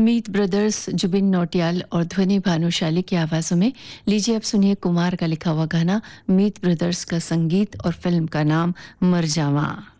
मीत brothers, Jubin Nautiyal और ध्वनि भानुशाली की आवाज़ों में। लीजिए अब सुनिए कुमार का लिखा हुआ गाना, मीत ब्रदर्स का संगीत और फिल्म का नाम मर जावा।